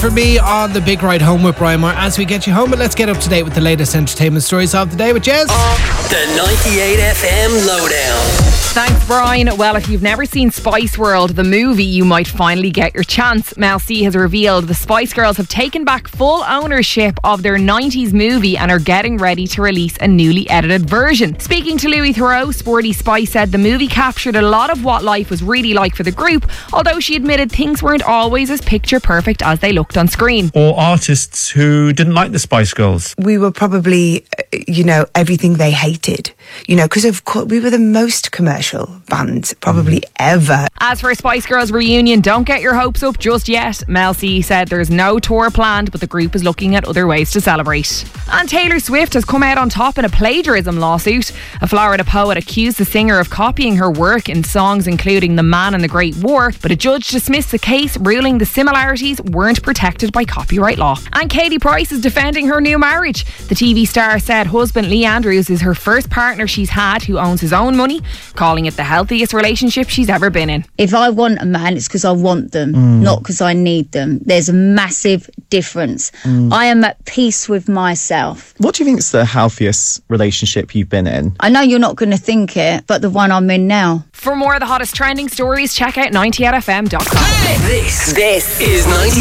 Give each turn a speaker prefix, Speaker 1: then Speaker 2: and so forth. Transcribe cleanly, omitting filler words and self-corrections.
Speaker 1: For me on the big ride home with Brian Moore. As we get you home, but let's get up to date with the latest entertainment stories of the day with Jez.
Speaker 2: The 98 FM Lowdown.
Speaker 3: Thanks, Brian. Well, if you've never seen Spice World, the movie, you might finally get your chance. Mel C has revealed the Spice Girls have taken back full ownership of their 90s movie and are getting ready to release a newly edited version. Speaking to Louis Theroux, Sporty Spice said the movie captured a lot of what life was really like for the group, although she admitted things weren't always as picture perfect as they looked on screen.
Speaker 4: Or artists who didn't like the Spice Girls.
Speaker 5: We were probably, everything they hated, because of course we were the most commercial band probably ever.
Speaker 3: As for Spice Girls reunion, don't get your hopes up just yet. Mel C said there's no tour planned, but the group is looking at other ways to celebrate. And Taylor Swift has come out on top in a plagiarism lawsuit. A Florida poet accused the singer of copying her work in songs including The Man and the Great War, but a judge dismissed the case, ruling the similarities weren't protected by copyright law. And Katie Price is defending her new marriage. The TV star said husband Lee Andrews is her first partner she's had who owns his own money, calling it the healthiest relationship she's ever been in.
Speaker 6: If I want a man, it's because I want them, not because I need them. There's a massive difference. I am at peace with myself.
Speaker 7: What do you think is the healthiest relationship you've been in?
Speaker 6: I know you're not going to think it, but the one I'm in now.
Speaker 3: For more of the hottest trending stories, check out 98fm.com.
Speaker 2: This is 98